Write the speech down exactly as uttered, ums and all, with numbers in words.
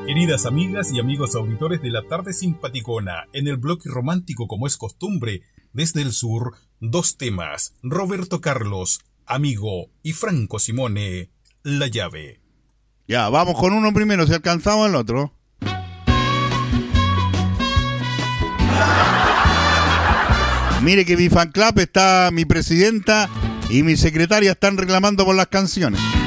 Queridas amigas y amigos auditores de la tarde simpaticona, en el bloque romántico como es costumbre, desde el sur, dos temas, Roberto Carlos, Amigo, y Franco Simone, La llave. Ya, vamos con uno primero, si alcanzamos el otro. Mire que mi fan club está, mi presidenta y mi secretaria están reclamando por las canciones.